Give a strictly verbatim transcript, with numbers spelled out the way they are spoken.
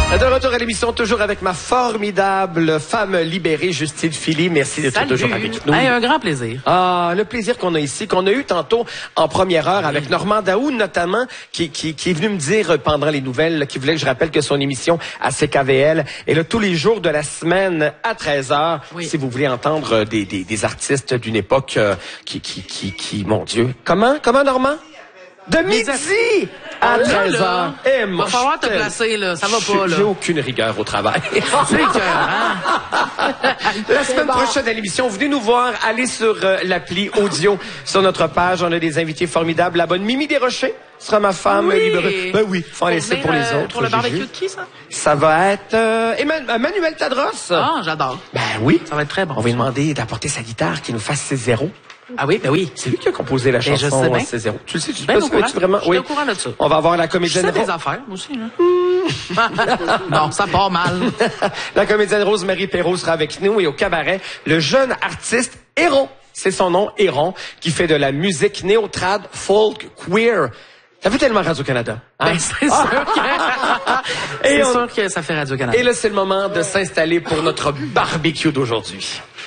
De retour à l'émission, toujours avec ma formidable femme libérée, Justine Philly. Merci d'être Salut. toujours avec nous. Hey, un grand plaisir. Ah, le plaisir qu'on a ici, qu'on a eu tantôt en première heure avec Normand Daoud, notamment, qui, qui, qui est venu me dire pendant les nouvelles, qui voulait que je rappelle que son émission à C K V L est là tous les jours de la semaine à treize heures. Oui. Si vous voulez entendre des, des, des artistes d'une époque euh, qui, qui, qui, qui, mon Dieu. Comment? Comment, Normand? De midi à treize heures. Eh, moi, va falloir te placer, là. Ça va pas, là. J'ai aucune rigueur au travail. C'est cœur, hein? La semaine bon. prochaine à l'émission, venez nous voir. Allez sur euh, l'appli audio sur notre page. On a des invités formidables. La bonne Mimi Desrochers sera ma femme oui. libérée. Ben oui, faut en laisser pour les euh, autres. Pour le barbecue de qui, ça? Ça va être euh, Emmanuel, Manuel Tadros. Ah, j'adore. Ben oui. Ça va être très bon. On va lui demander d'apporter sa guitare, qu'il nous fasse ses zéros. Ah oui, ben oui. C'est lui qui a composé la chanson ben, C'est zéro. Tu le sais, tu ben, sais, tu vraiment? Je suis oui. au courant de ça. On va avoir la comédienne Rose. des affaires, moi aussi, là. Non, ça part mal. La comédienne Rose-Marie Perrault sera avec nous et au cabaret, le jeune artiste Héron. C'est son nom, Héron, qui fait de la musique néo-trad, folk, queer. Ça fait tellement Radio-Canada. Hein? Ben, c'est sûr que... c'est on... sûr que ça fait Radio-Canada. Et là, c'est le moment de s'installer pour notre barbecue d'aujourd'hui.